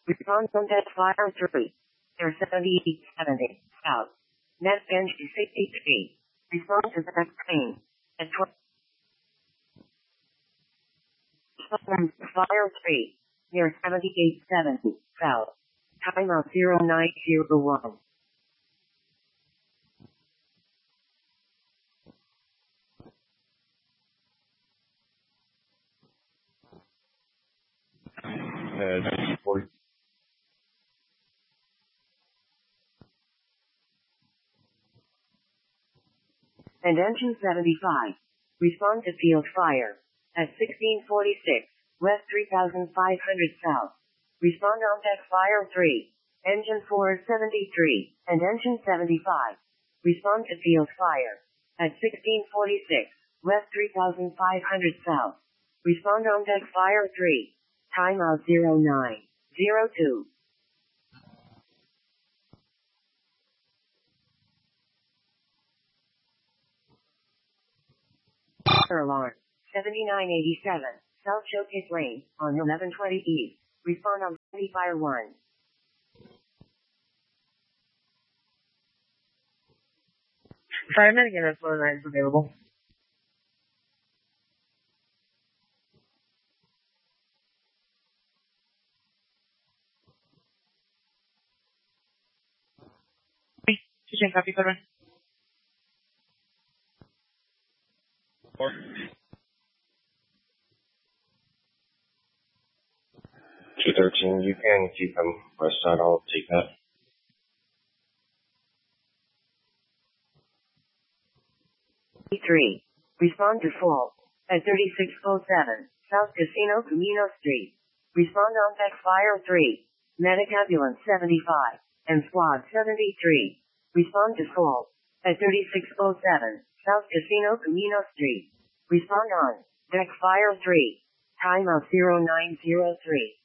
Response on deck fire 3. Air 70, south. Net bench to 63. Response to deck plane. At 12. Fire 3. Near 7870, south. Timeout 0901. And engine 75. Respond to field fire. At 1646, west 3500 south. Respond on deck fire 3. Engine 473, and engine 75. Respond to field fire. At 1646, west 3500 south. Respond on deck fire 3. Timeout 0902. Fire alarm. 7987, South Showcase Lane, on 1120 East. Respond on Fire 1. Fireman again, that's 109 is available. Change copy, Fireman. 213, you can keep them west side, I'll take that. Three. Respond to fault. At 3607, South Casino Camino Street. Respond on deck fire 3. Medic ambulance 75, and squad 73. Respond to fault. At 3607, South Casino Camino Street. Respond on deck fire 3. Timeout 0903.